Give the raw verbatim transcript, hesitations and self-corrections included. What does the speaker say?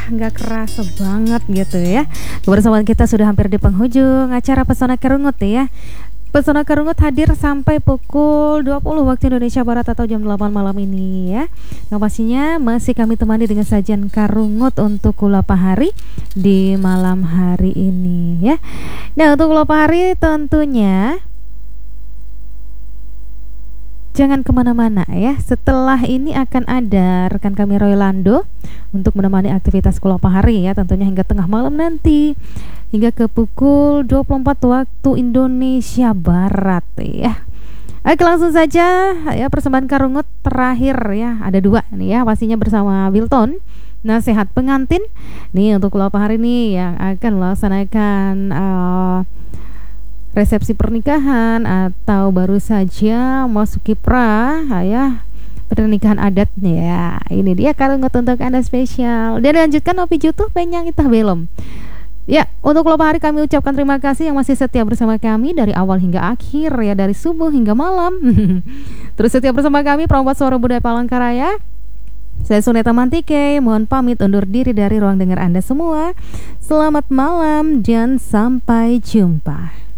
nggak kerasa banget gitu ya. Kebersamaan kita sudah hampir di penghujung acara Pesona Kerungut ya. Pesona Kerungut hadir sampai pukul dua puluh waktu Indonesia Barat atau jam delapan malam ini ya. Nah pastinya masih kami temani dengan sajian Karungut untuk Kula Pahari di malam hari ini ya. Nah untuk Kula Pahari tentunya jangan kemana-mana ya. Setelah ini akan ada rekan kami Roy Lando untuk menemani aktivitas Kula Pahari ya, tentunya hingga tengah malam nanti, hingga ke pukul dua puluh empat waktu Indonesia Barat ya. Oke langsung saja ya, persembahan Karungut terakhir ya, ada dua nih ya, pastinya bersama Wilton Nasihat Pengantin nih untuk Kula Pahari nih yang akan melaksanakan uh, resepsi pernikahan atau baru saja masuki pra ya pernikahan adatnya ya. Ini dia Karungut untuk Anda spesial. Dan dilanjutkan Opi Jutuh Penyang Itah Belum. Ya, untuk Kula Pahari kami ucapkan terima kasih yang masih setia bersama kami dari awal hingga akhir ya, dari subuh hingga malam. Terus setia bersama kami Perompak Suara Budaya Palangkaraya. Saya Suneta Mantike, mohon pamit undur diri dari ruang dengar Anda semua. Selamat malam dan sampai jumpa.